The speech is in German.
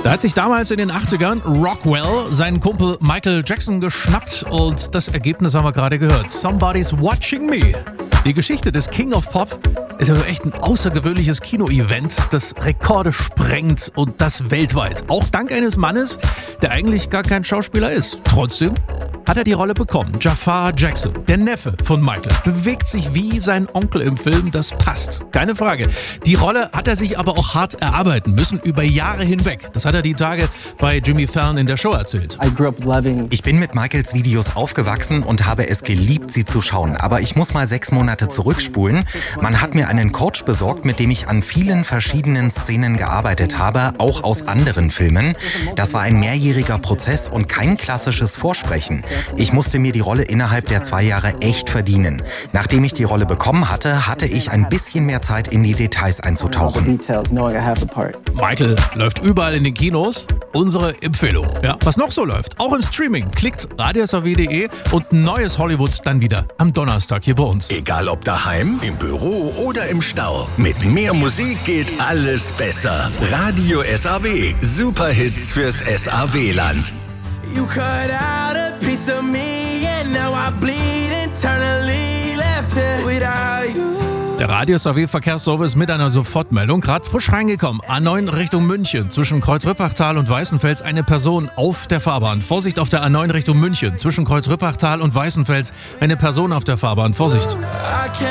Da hat sich damals in den 80ern Rockwell seinen Kumpel Michael Jackson geschnappt und das Ergebnis haben wir gerade gehört. Somebody's Watching Me. Die Geschichte des King of Pop ist ja so echt ein außergewöhnliches Kino-Event, das Rekorde sprengt und das weltweit. Auch dank eines Mannes, der eigentlich gar kein Schauspieler ist. Trotzdem hat er die Rolle bekommen. Jafar Jackson, der Neffe von Michael, bewegt sich wie sein Onkel im Film, das passt. Keine Frage. Die Rolle hat er sich aber auch hart erarbeiten müssen, über Jahre hinweg. Das hat er die Tage bei Jimmy Fallon in der Show erzählt. Ich bin mit Michaels Videos aufgewachsen und habe es geliebt, sie zu schauen. Aber ich muss mal 6 Monate zurückspulen. Man hat mir einen Coach besorgt, mit dem ich an vielen verschiedenen Szenen gearbeitet habe, auch aus anderen Filmen. Das war ein mehrjähriger Prozess und kein klassisches Vorsprechen. Ich musste mir die Rolle innerhalb der 2 Jahre echt verdienen. Nachdem ich die Rolle bekommen hatte, hatte ich ein bisschen mehr Zeit, in die Details einzutauchen. Michael läuft überall in den Kinos. Unsere Empfehlung. Ja, was noch so läuft, auch im Streaming. Klickt radiosaw.de und neues Hollywood dann wieder am Donnerstag hier bei uns. Egal ob daheim, im Büro oder im Stau. Mit mehr Musik geht alles besser. Radio SAW. Superhits fürs SAW-Land. You cut out a piece of me and now I bleed internally, left it without you. Der Radio SAW Verkehrsservice mit einer Sofortmeldung. Gerade frisch reingekommen. A9 Richtung München. Zwischen Kreuz-Rüppachtal und Weißenfels eine Person auf der Fahrbahn. Vorsicht auf der A9 Richtung München. Zwischen Kreuz-Rüppachtal und Weißenfels eine Person auf der Fahrbahn. Vorsicht.